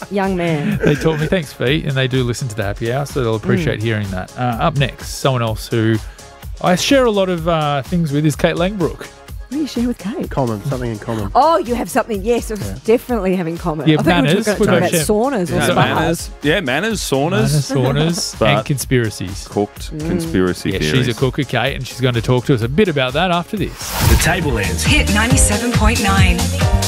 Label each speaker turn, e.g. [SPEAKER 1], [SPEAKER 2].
[SPEAKER 1] young man.
[SPEAKER 2] They taught me. Thanks, Pete. And they do listen to the Happy Hour, so they'll appreciate hearing that. Up next, someone else who I share a lot of things with is Kate Langbrook.
[SPEAKER 1] What do you share with Kate?
[SPEAKER 3] Something in common.
[SPEAKER 1] Oh, you have something. Yes, definitely have in common.
[SPEAKER 2] Yeah,
[SPEAKER 1] I think
[SPEAKER 2] manners.
[SPEAKER 1] we were going to talk about saunas or spas.
[SPEAKER 4] Manners, saunas.
[SPEAKER 2] And conspiracies.
[SPEAKER 4] Cooked conspiracy theories.
[SPEAKER 2] She's a cooker, Kate, and she's going to talk to us a bit about that after this.
[SPEAKER 5] The Tablelands
[SPEAKER 6] Hit 97.9.